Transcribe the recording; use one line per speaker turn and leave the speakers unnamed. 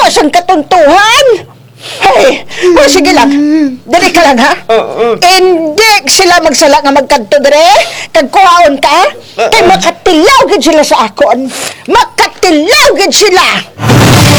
sang katuntuhan. Hey, sige lang. Dali ka lang, ha? Hindi sila magsala nga magkanto dire. Kag kuhaon ka. Kay makatilaw gid sila sa akon. Makatilaw gid sila.